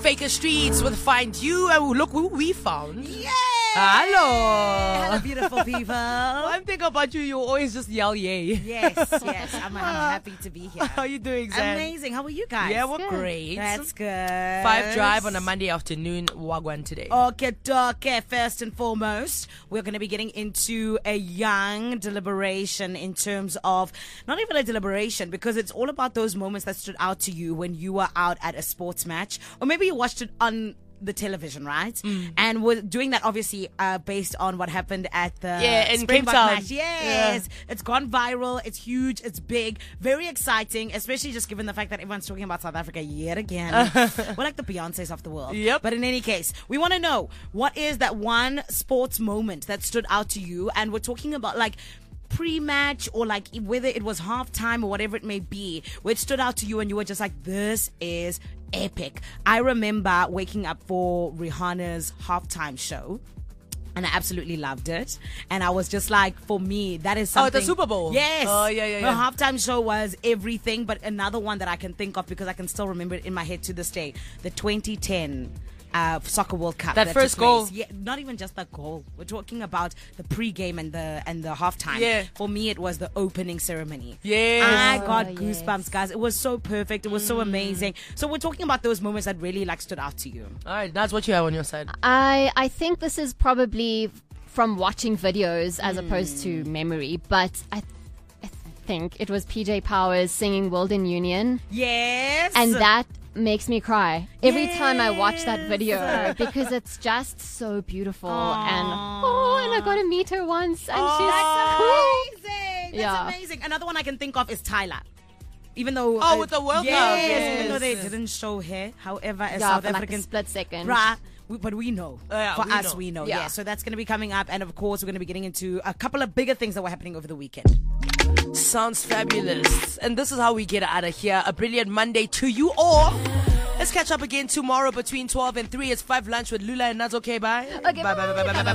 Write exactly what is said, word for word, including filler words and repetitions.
Faker Streets with Find You. Oh, look who we found. Yay! Hello. Hello, beautiful people. One thing about you, you always just yell yay. Yes, yes. I'm, I'm happy to be here. How are you doing, Zan? Amazing. How are you guys? Yeah, we're Good. great. That's good. Five Drive on a Monday afternoon. Wagwan today. Okay, okay. First and foremost, we're going to be getting into a young deliberation in terms of not even a deliberation, because it's all about those moments that stood out to you when you were out at a sports match, or maybe you watched it on the television, right? Mm. And we're doing that obviously uh, based on what happened at the yeah, in Springbok Cape Town. match. Yes, yeah. It's gone viral. It's huge. It's big. Very exciting, especially just given the fact that everyone's talking about South Africa yet again. We're like the Beyoncés of the world. Yep. But in any case, we want to know, what is that one sports moment that stood out to you? And we're talking about like pre-match, or like whether it was halftime or whatever it may be, which stood out to you and you were just like, this is epic. I remember waking up for Rihanna's halftime show, and I absolutely loved it. And I was just like, for me, that is something. Oh, the Super Bowl? Yes. Oh, yeah, yeah, yeah. Her halftime show was everything. But another one that I can think of, because I can still remember it in my head to this day, the twenty ten Uh, Soccer World Cup. That, that first goal. Yeah, not even just the goal. We're talking about the pre-game and the and the halftime. Yeah. For me, it was the opening ceremony. Yes. I got Oh, goosebumps, yes. guys. It was so perfect. It was so amazing. So we're talking about those moments that really like stood out to you. All right, that's what you have on your side. I I think this is probably from watching videos as opposed to memory, but I, th- I think it was P J Powers singing World in Union, Yes. and that makes me cry every time I watch that video because it's just so beautiful. Aww. And oh, and I got to meet her once, and Oh, she's that's cool. amazing. That's Yeah. amazing. Another one I can think of is Tyler. Even though Oh, with the World yes, Cup. Yes, even though they Yes. didn't show her. However, as Yeah, South for like a Africans, split second. Bruh, we, but we know. Uh, yeah, For we us, know. we know. Yeah. Yeah. So that's going to be coming up. And of course, we're going to be getting into a couple of bigger things that were happening over the weekend. Sounds fabulous. And this is how we get out of here. A brilliant Monday to you all. Let's catch up again tomorrow between twelve and three. It's five lunch with Lula and Nazo. Okay, bye. Okay, bye, bye, bye, bye, bye, bye.